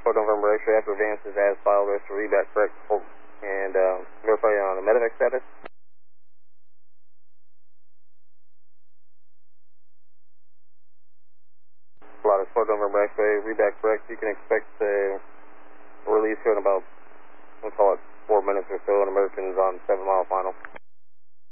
Fort November X-ray after advances as filed, rest to read back correct, and verify on the medevac status. Lotus Fort November X-ray, read back correct. You can expect a release here in about, we'll call it 4 minutes or so, and Americans on 7 Mile final.